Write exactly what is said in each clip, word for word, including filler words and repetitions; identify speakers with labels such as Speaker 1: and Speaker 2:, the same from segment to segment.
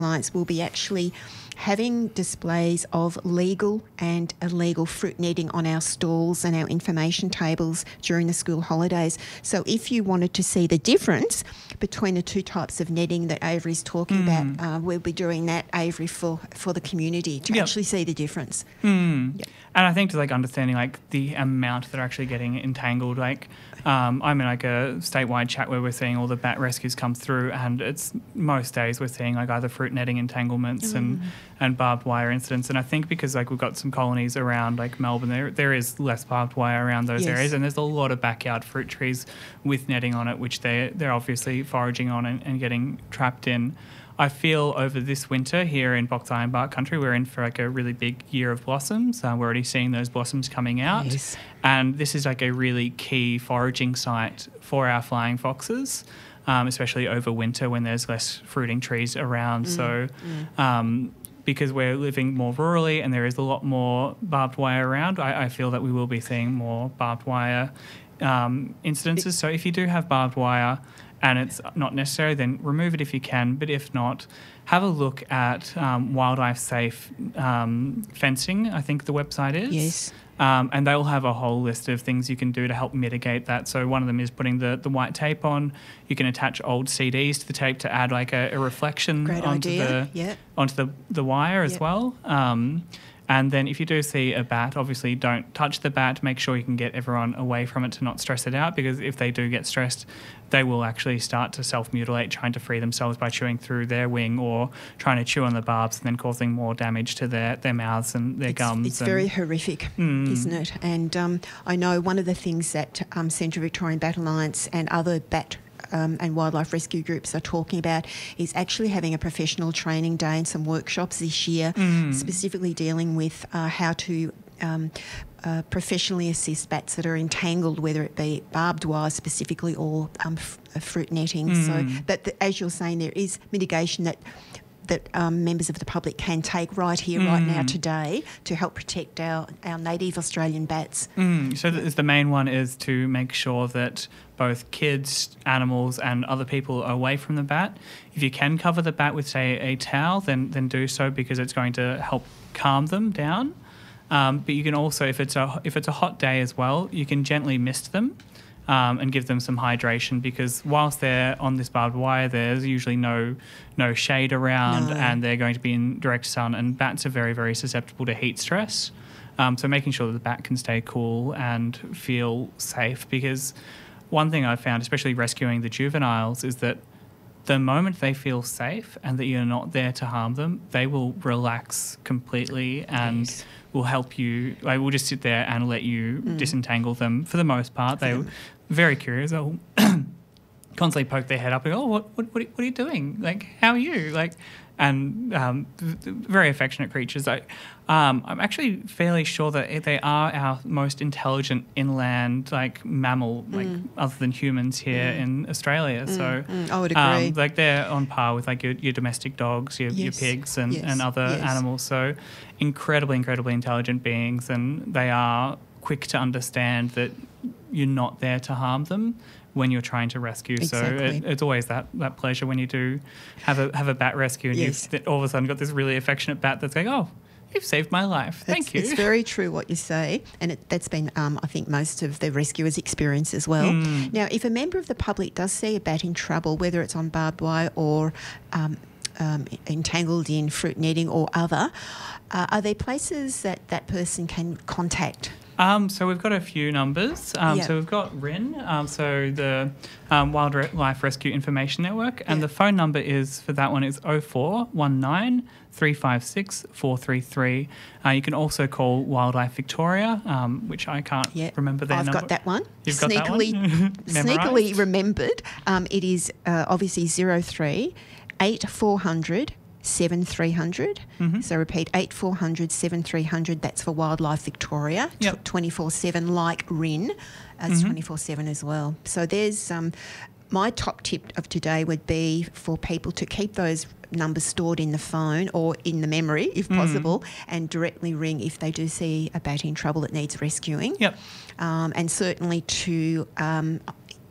Speaker 1: Alliance will be actually having displays of legal and illegal fruit netting on our stalls and our information tables during the school holidays. So if you wanted to see the difference between the two types of netting that Avery's talking mm. about, uh, we'll be doing that, Avery, for, for the community to yep. actually see the difference.
Speaker 2: Mm. Yep. And I think to like understanding like the amount that are actually getting entangled, like um, I'm in like a statewide chat where we're seeing all the bat rescues come through, and it's most days we're seeing like either fruit netting entanglements mm. and and barbed wire incidents. And I think because like we've got some colonies around like Melbourne, there there is less barbed wire around those yes. areas, and there's a lot of backyard fruit trees with netting on it, which they they're obviously foraging on and, and getting trapped in. I feel over this winter here in Box Ironbark country, we're in for like a really big year of blossoms. Uh, we're already seeing those blossoms coming out.
Speaker 1: Yes.
Speaker 2: And this is like a really key foraging site for our flying foxes, um, especially over winter when there's less fruiting trees around. Mm. So mm. Um, because we're living more rurally and there is a lot more barbed wire around, I, I feel that we will be seeing more barbed wire um, incidences. So if you do have barbed wire and it's not necessary, then remove it if you can. But if not, have a look at um, Wildlife Safe um, fencing, I think the website is.
Speaker 1: Yes.
Speaker 2: Um, and they'll have a whole list of things you can do to help mitigate that. So one of them is putting the, the white tape on. You can attach old C Ds to the tape to add like a, a reflection
Speaker 1: Great
Speaker 2: onto
Speaker 1: idea.
Speaker 2: the
Speaker 1: Yep.
Speaker 2: onto the, the wire as
Speaker 1: Yep.
Speaker 2: well. Um, And then if you do see a bat, obviously don't touch the bat. Make sure you can get everyone away from it to not stress it out, because if they do get stressed, they will actually start to self-mutilate, trying to free themselves by chewing through their wing or trying to chew on the barbs and then causing more damage to their, their mouths and their
Speaker 1: it's,
Speaker 2: gums.
Speaker 1: It's
Speaker 2: and,
Speaker 1: very horrific,
Speaker 2: mm.
Speaker 1: isn't it? And um, I know one of the things that um, Central Victorian Bat Alliance and other bat Um, and wildlife rescue groups are talking about is actually having a professional training day and some workshops this year
Speaker 2: mm.
Speaker 1: specifically dealing with uh, how to um, uh, professionally assist bats that are entangled, whether it be barbed wire specifically or um, f- fruit netting.
Speaker 2: Mm.
Speaker 1: So that, the, as you're saying, there is mitigation that that um, members of the public can take right here, mm. right now, today, to help protect our, our native Australian bats.
Speaker 2: Mm. So the, the main one is to make sure that both kids, animals and other people are away from the bat. If you can cover the bat with, say, a towel, then then do so, because it's going to help calm them down. Um, but you can also, if it's a if it's a hot day as well, you can gently mist them. Um, and give them some hydration, because whilst they're on this barbed wire, there's usually no no shade around
Speaker 1: no.
Speaker 2: and they're going to be in direct sun, and bats are very, very susceptible to heat stress. Um, so making sure that the bat can stay cool and feel safe, because one thing I've found, especially rescuing the juveniles, is that the moment they feel safe and that you're not there to harm them, they will relax completely and
Speaker 1: yes.
Speaker 2: will help you. They will just sit there and let you
Speaker 1: mm.
Speaker 2: disentangle them for the most part. They're very curious. They'll constantly poke their head up and go, oh, what, what, what are you doing? Like, how are you? Like, and um, very affectionate creatures. I, um, I'm actually fairly sure that they are our most intelligent inland like mammal, like
Speaker 1: mm.
Speaker 2: other than humans here mm. in Australia.
Speaker 1: Mm.
Speaker 2: So
Speaker 1: mm. I would agree.
Speaker 2: Um, like they're on par with like your, your domestic dogs, your,
Speaker 1: yes.
Speaker 2: your pigs, and,
Speaker 1: yes.
Speaker 2: and other
Speaker 1: yes.
Speaker 2: animals. So incredibly, incredibly intelligent beings, and they are quick to understand that you're not there to harm them when you're trying to rescue.
Speaker 1: Exactly.
Speaker 2: So it, it's always that, that pleasure when you do have a have a bat rescue and
Speaker 1: yes.
Speaker 2: you've all of a sudden got this really affectionate bat that's going, oh, you've saved my life. Thank
Speaker 1: it's,
Speaker 2: you.
Speaker 1: It's very true what you say, and it, that's been, um, I think, most of the rescuers' experience as well.
Speaker 2: Mm.
Speaker 1: Now, if a member of the public does see a bat in trouble, whether it's on barbed wire or um, um, entangled in fruit netting or other, uh, are there places that that person can contact?
Speaker 2: Um, so we've got a few numbers. Um,
Speaker 1: yep.
Speaker 2: So we've got R I N, um, so the um, Wildlife Rescue Information Network, and
Speaker 1: yep.
Speaker 2: the phone number is for that one is oh four one nine, three five six, four three three. Uh, you can also call Wildlife Victoria, um, which I can't
Speaker 1: yep.
Speaker 2: remember their
Speaker 1: I've
Speaker 2: number.
Speaker 1: got that one.
Speaker 2: You've
Speaker 1: sneakily,
Speaker 2: got that one?
Speaker 1: sneakily remembered. Um, it is uh, obviously zero three eight four hundred seven three hundred.
Speaker 2: Mm-hmm.
Speaker 1: So repeat, eight four hundred seven three hundred. That's for Wildlife Victoria.
Speaker 2: Yep.
Speaker 1: twenty-four seven, like R I N, as
Speaker 2: mm-hmm.
Speaker 1: twenty-four seven as well. So there's um, my top tip of today would be for people to keep those numbers stored in the phone or in the memory, if possible, mm. and directly ring if they do see a bat in trouble that needs rescuing.
Speaker 2: Yep.
Speaker 1: Um, and certainly to... Um,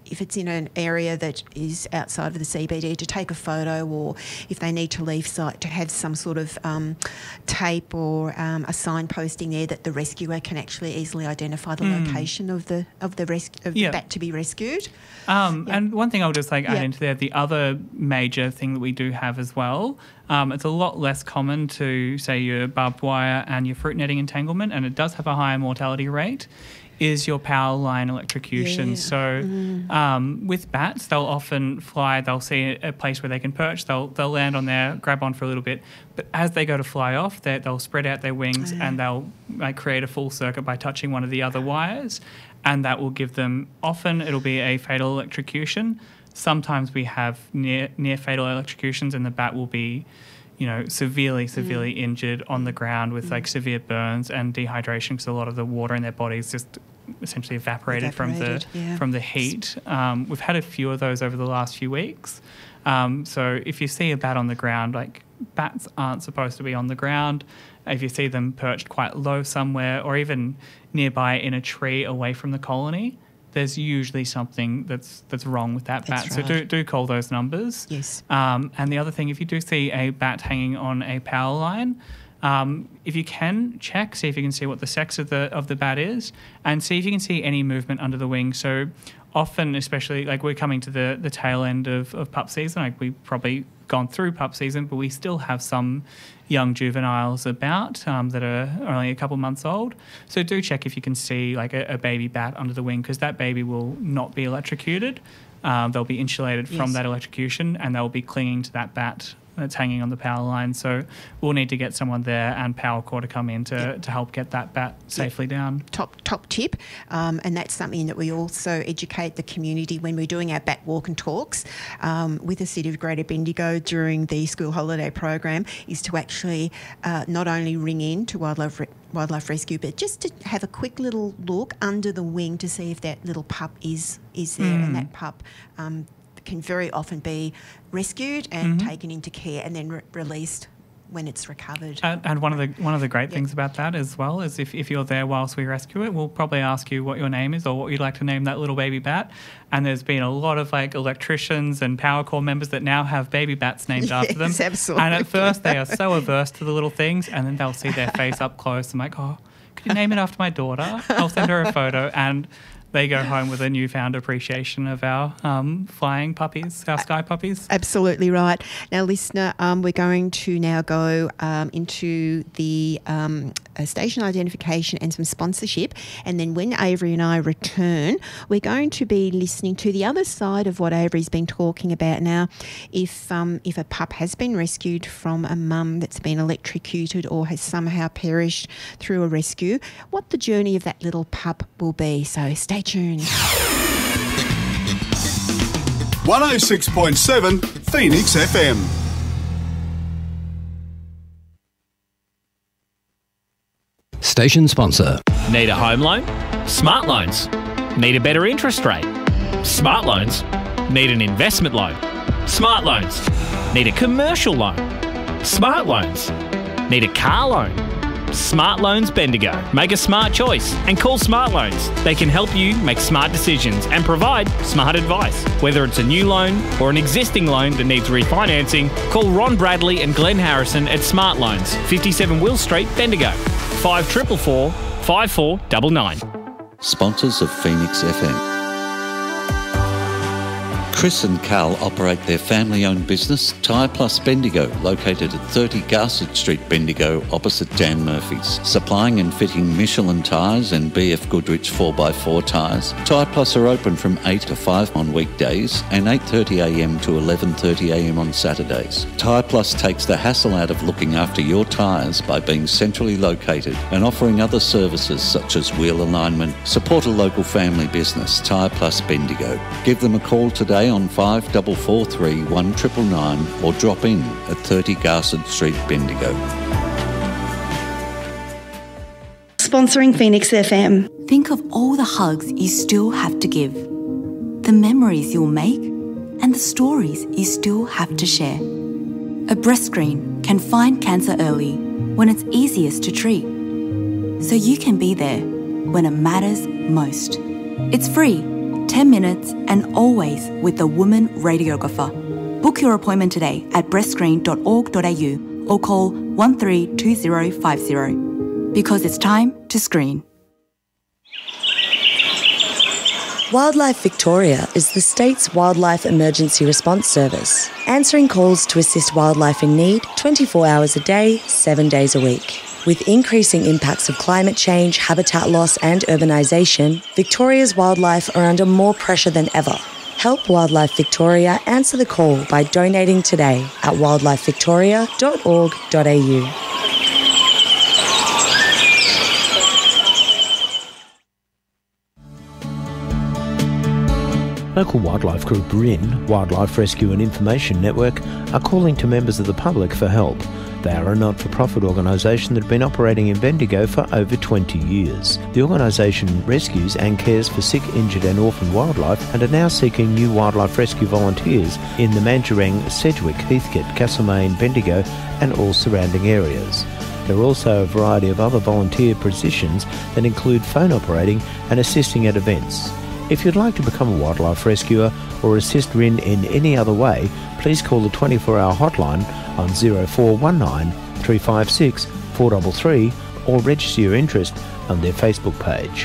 Speaker 1: if it's in an area that is outside of the C B D, to take a photo, or if they need to leave site, to have some sort of um, tape or um, a sign posting there that the rescuer can actually easily identify the mm. location of the of the res- of
Speaker 2: yeah.
Speaker 1: the bat to be rescued.
Speaker 2: Um,
Speaker 1: yeah.
Speaker 2: And one thing I'll just like add
Speaker 1: yeah.
Speaker 2: into there, the other major thing that we do have as well, um, it's a lot less common to say your barbed wire and your fruit netting entanglement, and it does have a higher mortality rate, is your power line electrocution.
Speaker 1: Yeah.
Speaker 2: So
Speaker 1: mm.
Speaker 2: um, with bats, they'll often fly, they'll see a place where they can perch, they'll they'll land on there, grab on for a little bit, but as they go to fly off, they'll spread out their wings
Speaker 1: yeah.
Speaker 2: and they'll like create a full circuit by touching one of the other wires, and that will give them, often it'll be a fatal electrocution. Sometimes we have near near fatal electrocutions, and the bat will be, you know, severely, severely mm. injured on the ground with mm. like severe burns and dehydration, because a lot of the water in their bodies just essentially evaporated, evaporated from the yeah. from the heat. Um, we've had a few of those over the last few weeks. Um, so if you see a bat on the ground, like bats aren't supposed to be on the ground. If you see them perched quite low somewhere, or even nearby in a tree away from the colony, there's usually something that's that's wrong with that
Speaker 1: that's
Speaker 2: bat.
Speaker 1: Right.
Speaker 2: So do do call those numbers.
Speaker 1: Yes.
Speaker 2: Um, and the other thing, if you do see a bat hanging on a power line, um, if you can check, see if you can see what the sex of the of the bat is, and see if you can see any movement under the wing. So often, especially like we're coming to the the tail end of, of pup season, like we've probably gone through pup season, but we still have some young juveniles about um, that are only a couple months old. So do check if you can see like a, a baby bat under the wing, because that baby will not be electrocuted. Um, they'll be insulated yes. from that electrocution, and they'll be clinging to that bat that's hanging on the power line. So we'll need to get someone there and Power Corps to come in to, yep. to help get that bat safely yep. down.
Speaker 1: Top top tip, um, and that's something that we also educate the community when we're doing our bat walk and talks um, with the City of Greater Bendigo during the school holiday program, is to actually uh, not only ring in to Wildlife Re- Wildlife Rescue, but just to have a quick little look under the wing to see if that little pup is is there, mm. and that pup um, can very often be rescued and mm-hmm. taken into care and then re- released when it's recovered.
Speaker 2: And, and one of the one of the great
Speaker 1: yep.
Speaker 2: things about that as well is if, if you're there whilst we rescue it, we'll probably ask you what your name is or what you'd like to name that little baby bat. And there's been a lot of like electricians and Power Corps members that now have baby bats named
Speaker 1: yes,
Speaker 2: after them.
Speaker 1: Absolutely.
Speaker 2: And at first they are so averse to the little things, and then they'll see their face up close and like, oh, could you name it after my daughter? I'll send her a photo, and they go home with a newfound appreciation of our um, flying puppies, our sky puppies.
Speaker 1: Absolutely right. Now, listener, um, we're going to now go um, into the um, uh, station identification and some sponsorship. And then when Avery and I return, we're going to be listening to the other side of what Avery's been talking about. Now, if um, if a pup has been rescued from a mum that's been electrocuted or has somehow perished through a rescue, what the journey of that little pup will be. So stay tuned.
Speaker 3: one oh six point seven Phoenix F M.
Speaker 4: Station sponsor.
Speaker 5: Need a home loan? Smart Loans. Need a better interest rate? Smart Loans. Need an investment loan? Smart Loans. Need a commercial loan? Smart Loans. Need a car loan? Smart Loans Bendigo. Make a smart choice and call Smart Loans. They can help you make smart decisions and provide smart advice. Whether it's a new loan or an existing loan that needs refinancing, call Ron Bradley and Glenn Harrison at Smart Loans, fifty-seven Will Street, Bendigo. five four four, five four nine nine.
Speaker 6: Sponsors of Phoenix F M. Chris and Carl operate their family-owned business, Tyre Plus Bendigo, located at thirty Garsett Street, Bendigo, opposite Dan Murphy's. Supplying and fitting Michelin tyres and B F Goodrich four by four tyres. Tyre Plus are open from eight to five on weekdays and eight thirty a m to eleven thirty a m on Saturdays. Tyre Plus takes the hassle out of looking after your tyres by being centrally located and offering other services such as wheel alignment. Support a local family business, Tyre Plus Bendigo. Give them a call today on five four four three, one nine nine nine or drop in at thirty Garsett Street, Bendigo.
Speaker 7: Sponsoring Phoenix F M.
Speaker 8: Think of all the hugs you still have to give, the memories you'll make, and the stories you still have to share. A breast screen can find cancer early when it's easiest to treat, so you can be there when it matters most. It's free. ten minutes and always with a woman radiographer. Book your appointment today at breastscreen dot org dot a u or call one three two zero five zero because it's time to screen.
Speaker 9: Wildlife Victoria is the state's wildlife emergency response service, answering calls to assist wildlife in need twenty-four hours a day, seven days a week. With increasing impacts of climate change, habitat loss and urbanisation, Victoria's wildlife are under more pressure than ever. Help Wildlife Victoria answer the call by donating today at wildlife victoria dot org dot a u.
Speaker 10: Local wildlife group R I N, Wildlife Rescue and Information Network, are calling to members of the public for help. They are a not-for-profit organisation that have been operating in Bendigo for over twenty years. The organisation rescues and cares for sick, injured and orphaned wildlife and are now seeking new wildlife rescue volunteers in the Mandurang, Sedgwick, Heathcote, Castlemaine, Bendigo and all surrounding areas. There are also a variety of other volunteer positions that include phone operating and assisting at events. If you'd like to become a wildlife rescuer or assist R I N in any other way, please call the twenty-four hour hotline on zero four one nine three five six four three three or register your interest on their Facebook page.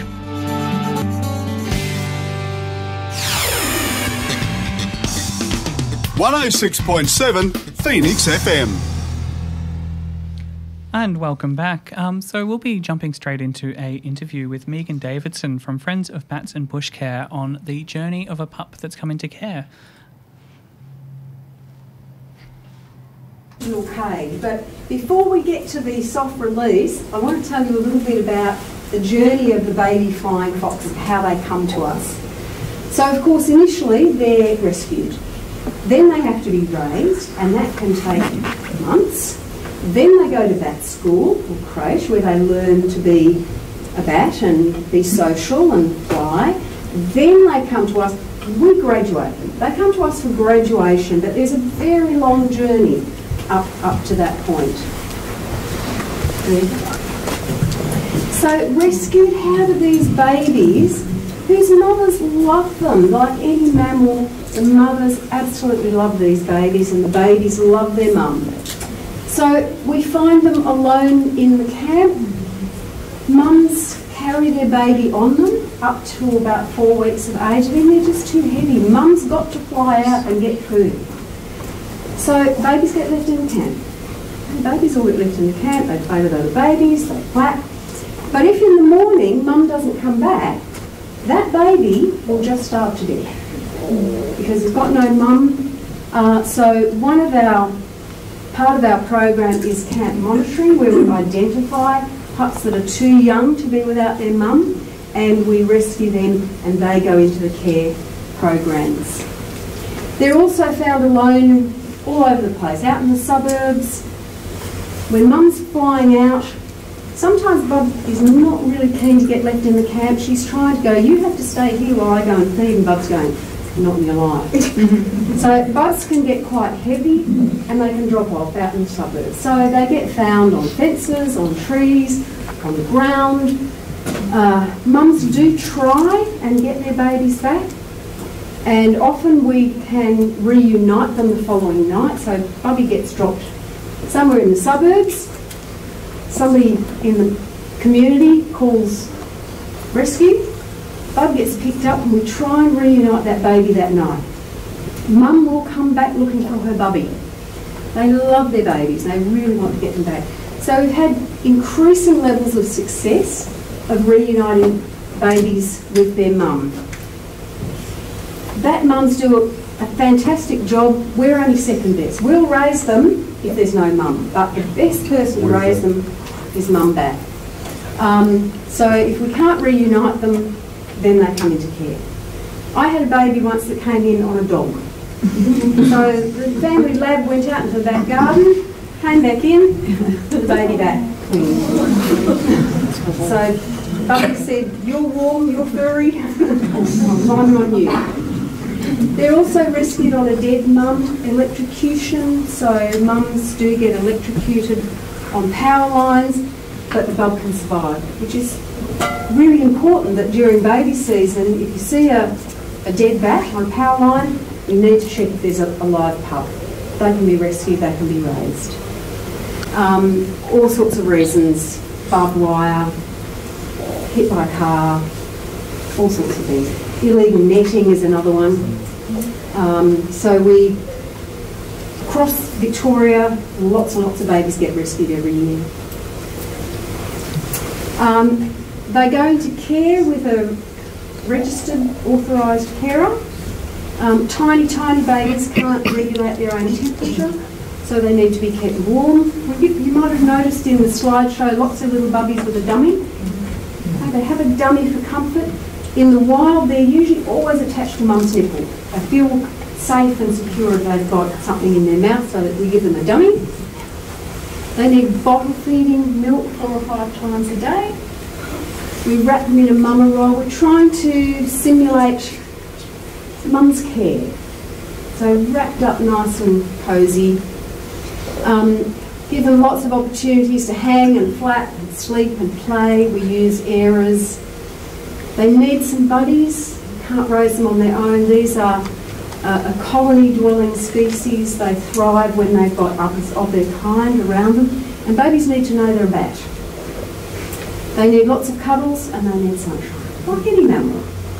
Speaker 3: one oh six point seven Phoenix F M.
Speaker 2: And welcome back. Um, so we'll be jumping straight into a interview with Megan Davidson from Friends of Bats and Bush Care on the journey of a pup that's come into care.
Speaker 11: Okay, but before we get to the soft release, I want to tell you a little bit about the journey of the baby flying foxes, how they come to us. So of course initially they're rescued. Then they have to be raised and that can take months. Then they go to bat school or creche where they learn to be a bat and be social and fly. Then they come to us, we graduate them. They come to us for graduation, but there's a very long journey up, up to that point. So rescued, how do these babies, whose mothers love them, like any mammal, the mothers absolutely love these babies and the babies love their mum. So we find them alone in the camp. Mums carry their baby on them up to about four weeks of age, then they're just too heavy. Mum's got to fly out and get food. So babies get left in the camp. And babies all get left in the camp, they play with other babies, they flap. But if in the morning mum doesn't come back, that baby will just starve to death because it's got no mum. Uh, so one of our Part of our program is camp monitoring, where we identify pups that are too young to be without their mum and we rescue them and they go into the care programs. They're also found alone all over the place, out in the suburbs. When mum's flying out, sometimes Bub is not really keen to get left in the camp. She's trying to go, you have to stay here while I go and feed, and Bub's going, not me alive. So bus can get quite heavy and they can drop off out in the suburbs. So they get found on fences, on trees, on the ground. Uh, mums do try and get their babies back, and often we can reunite them the following night. So Bubby gets dropped somewhere in the suburbs. Somebody in the community calls rescue. Bub gets picked up and we try and reunite that baby that night. Mum will come back looking for her bubby. They love their babies, they really want to get them back. So we've had increasing levels of success of reuniting babies with their mum. Bat mums do a, a fantastic job. We're only second best. We'll raise them if there's no mum, but the best person to raise them is mum bat. Um, so if we can't reunite them, then they come into care. I had a baby once that came in on a dog. So the family lab went out into the back garden, came back in, the baby back. So Bubby said, you're warm, you're furry, I'm climbing on you. They're also rescued on a dead mum, electrocution, so mums do get electrocuted on power lines, but the bub can survive, which is really important that during baby season, if you see a a dead bat on a power line, we need to check if there's a, a live pup. They can be rescued, they can be raised. Um, all sorts of reasons, barbed wire, hit by a car, all sorts of things. Illegal netting is another one. Um, so we, across Victoria, lots and lots of babies get rescued every year. Um, they go into care with a registered, authorised carer. Um, tiny, tiny babies can't regulate their own temperature, so they need to be kept warm. You, you might have noticed in the slideshow lots of little bubbies with a dummy. Okay, they have a dummy for comfort. In the wild, they're usually always attached to mum's nipple. They feel safe and secure if they've got something in their mouth, so that we give them a dummy. They need bottle feeding milk four or five times a day. We wrap them in a mama roll. We're trying to simulate mum's care. So wrapped up nice and cosy. Um, give them lots of opportunities to hang and flap and sleep and play. We use airers. They need some buddies. Can't raise them on their own. These are uh, a colony-dwelling species. They thrive when they've got others of their kind around them. And babies need to know they're a bat. They need lots of cuddles and they need sunshine, like any mammal.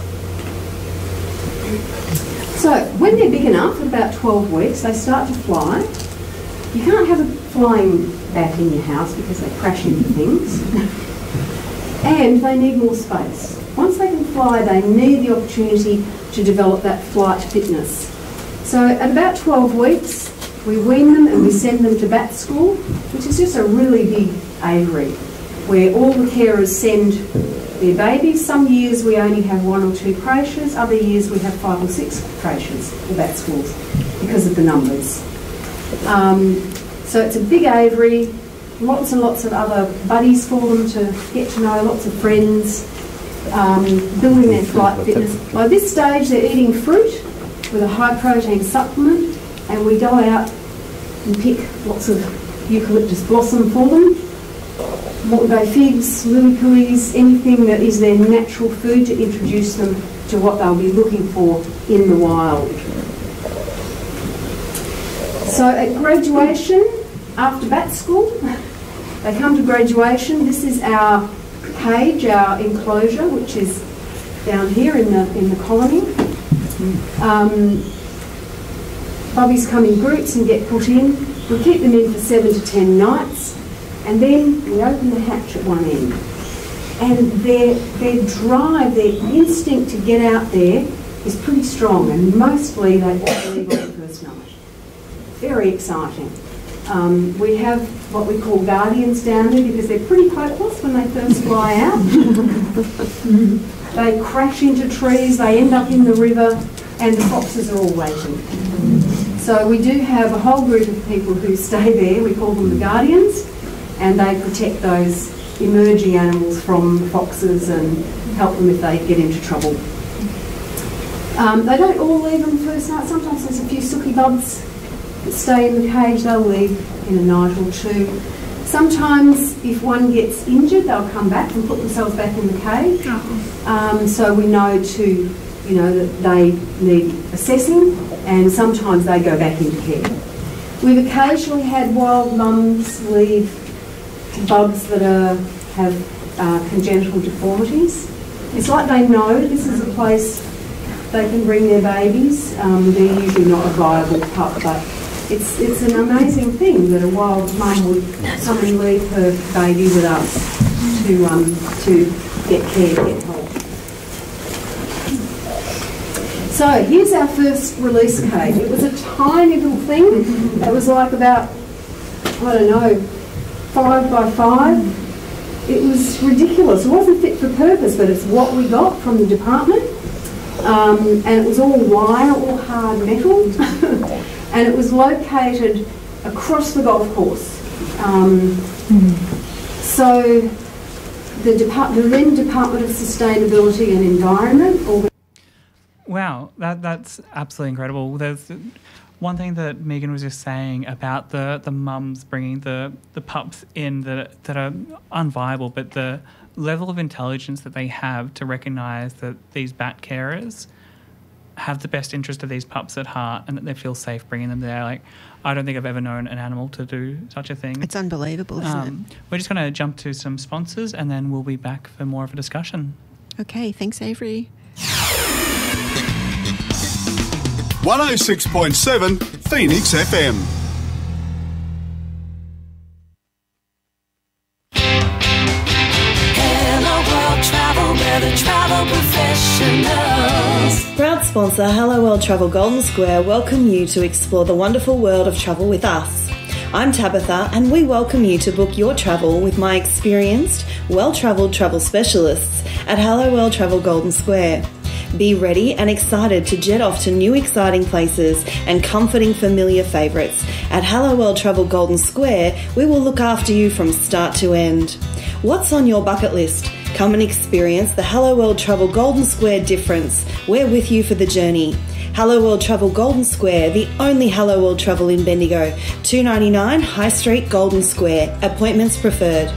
Speaker 11: So when they're big enough, at about twelve weeks, they start to fly. You can't have a flying bat in your house because they crash into things. And they need more space. Once they can fly, they need the opportunity to develop that flight fitness. So at about twelve weeks, we wean them and we send them to bat school, which is just a really big aviary, where all the carers send their babies. Some years we only have one or two creches, other years we have five or six creches or bat schools because of the numbers. Um, so it's a big aviary, lots and lots of other buddies for them to get to know, lots of friends, um, building their flight fitness. By this stage they're eating fruit with a high protein supplement, and we go out and pick lots of eucalyptus blossom for them. Mortonday figs, lilly-pillies, anything that is their natural food to introduce them to what they'll be looking for in the wild. So at graduation, after bat school, they come to graduation. This is our cage, our enclosure, which is down here in the in the colony. Um, bubbies come in groups and get put in. We keep them in for seven to ten nights. And then we open the hatch at one end. And their, their drive, their instinct to get out there is pretty strong, and mostly they want to leave on the first night. Very exciting. Um, we have what we call guardians down there because they're pretty hopeless when they first fly out. They crash into trees, they end up in the river, and the foxes are all waiting. So we do have a whole group of people who stay there. We call them the guardians. And they protect those emerging animals from the foxes and help them if they get into trouble. Um, they don't all leave on the first night. Sometimes there's a few sooky bubs that stay in the cage. They'll leave in a night or two. Sometimes if one gets injured, they'll come back and put themselves back in the cage. Um, so we know to, you know, that they need assessing, and sometimes they go back into care. We've occasionally had wild mums leave bubs that are, have uh, congenital deformities. It's like they know this is a place they can bring their babies. Um, they're usually not a viable pup, but it's it's an amazing thing that a wild mum would come and leave her baby with us to um, to get care, get help. So here's our first release cage. It was a tiny little thing. It was like about, I don't know, five by five. It was ridiculous. It wasn't fit for purpose, but it's what we got from the department. Um, and it was all wire, all hard metal. And it was located across the golf course. Um, so the, Depart- the then Department of Sustainability and Environment...
Speaker 2: Wow, that that's absolutely incredible. There's one thing that Megan was just saying about the, the mums bringing the, the pups in that that are unviable, but the level of intelligence that they have to recognise that these bat carers have the best interest of these pups at heart and that they feel safe bringing them there. Like, I don't think I've ever known an animal to do such a thing.
Speaker 1: It's unbelievable, isn't
Speaker 2: um,
Speaker 1: it?
Speaker 2: We're just going to jump to some sponsors and then we'll be back for more of a discussion.
Speaker 1: Okay, thanks, Avery.
Speaker 3: one oh six point seven Phoenix F M.
Speaker 12: The travel professionals.
Speaker 7: Proud sponsor Hello World Travel Golden Square welcome you to explore the wonderful world of travel with us. I'm Tabitha and we welcome you to book your travel with my experienced, well-travelled travel specialists at Hello World Travel Golden Square. Be ready and excited to jet off to new exciting places and comforting familiar favourites. At Hello World Travel Golden Square, we will look after you from start to end. What's on your bucket list? Come and experience the Hello World Travel Golden Square difference. We're with you for the journey. Hello World Travel Golden Square, the only Hello World Travel in Bendigo. two ninety-nine High Street, Golden Square. Appointments preferred.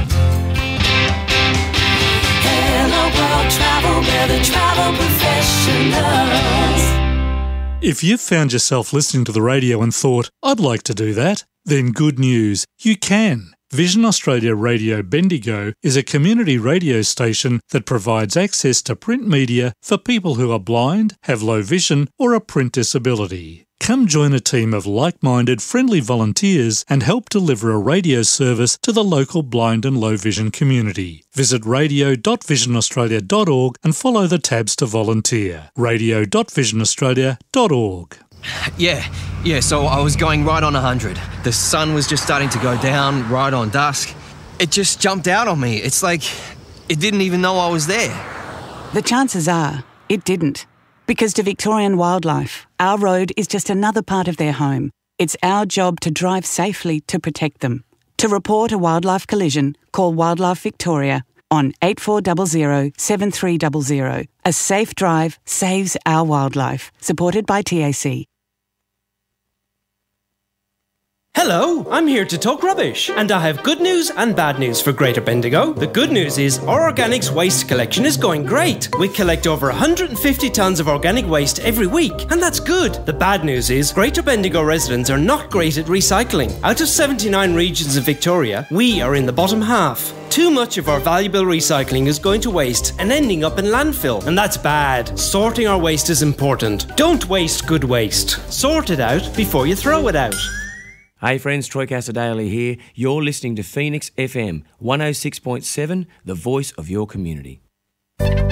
Speaker 12: Hello World Travel, we're the travel professionals.
Speaker 13: If you've found yourself listening to the radio and thought, I'd like to do that, then good news, you can. Vision Australia Radio Bendigo is a community radio station that provides access to print media for people who are blind, have low vision or a print disability. Come join a team of like-minded, friendly volunteers and help deliver a radio service to the local blind and low vision community. Visit radio dot vision australia dot org and follow the tabs to volunteer. radio dot vision australia dot org.
Speaker 14: Yeah, yeah, so I was going right on one hundred. The sun was just starting to go down, right on dusk. It just jumped out on me. It's like it didn't even know I was there.
Speaker 15: The chances are it didn't. Because to Victorian wildlife, our road is just another part of their home. It's our job to drive safely to protect them. To report a wildlife collision, call Wildlife Victoria on eight four zero zero seven three zero zero. A safe drive saves our wildlife. Supported by T A C.
Speaker 16: Hello, I'm here to talk rubbish, and I have good news and bad news for Greater Bendigo. The good news is our organics waste collection is going great. We collect over one hundred fifty tonnes of organic waste every week, and that's good. The bad news is Greater Bendigo residents are not great at recycling. Out of seventy-nine regions of Victoria, we are in the bottom half. Too much of our valuable recycling is going to waste and ending up in landfill, and that's bad. Sorting our waste is important. Don't waste good waste. Sort it out before you throw it out.
Speaker 17: Hey friends, Troy Casadale here. You're listening to Phoenix F M, one oh six point seven, the voice of your community.